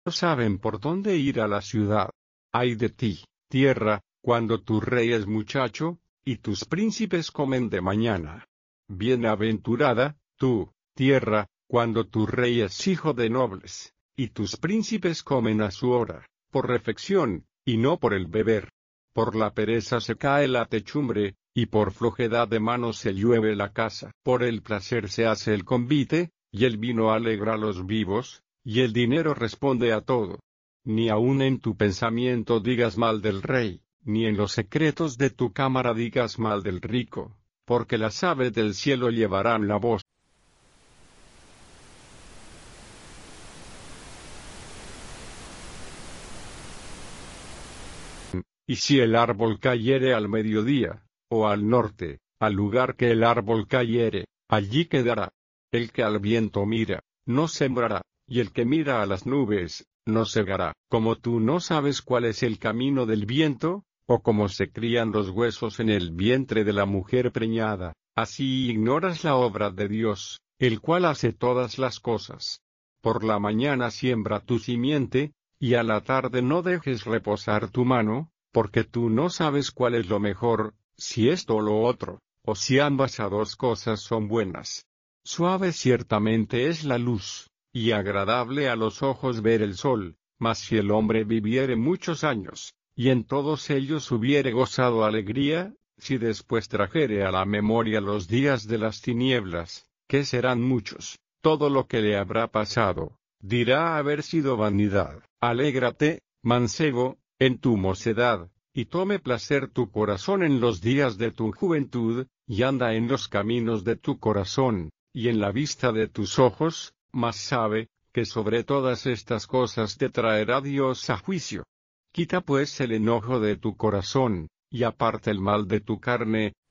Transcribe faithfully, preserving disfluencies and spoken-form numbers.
no saben por dónde ir a la ciudad. Ay de ti, tierra, cuando tu rey es muchacho, y tus príncipes comen de mañana. Bienaventurada, tú, tierra, cuando tu rey es hijo de nobles, y tus príncipes comen a su hora, por refección, y no por el beber. Por la pereza se cae la techumbre, y por flojedad de manos se llueve la casa. Por el placer se hace el convite, y el vino alegra a los vivos, y el dinero responde a todo. Ni aun en tu pensamiento digas mal del rey, ni en los secretos de tu cámara digas mal del rico, porque las aves del cielo llevarán la voz. Y si el árbol cayere al mediodía, o al norte, al lugar que el árbol cayere, allí quedará. El que al viento mira, no sembrará, y el que mira a las nubes, no segará. Como tú no sabes cuál es el camino del viento, o cómo se crían los huesos en el vientre de la mujer preñada, así ignoras la obra de Dios, el cual hace todas las cosas. Por la mañana siembra tu simiente, y a la tarde no dejes reposar tu mano, porque tú no sabes cuál es lo mejor, si esto o lo otro, o si ambas a dos cosas son buenas. Suave ciertamente es la luz, y agradable a los ojos ver el sol, mas si el hombre viviere muchos años, y en todos ellos hubiere gozado alegría, si después trajere a la memoria los días de las tinieblas, que serán muchos, todo lo que le habrá pasado, dirá haber sido vanidad. Alégrate, mancebo, en tu mocedad, y tome placer tu corazón en los días de tu juventud, y anda en los caminos de tu corazón, y en la vista de tus ojos, mas sabe, que sobre todas estas cosas te traerá Dios a juicio. Quita pues el enojo de tu corazón, y aparta el mal de tu carne,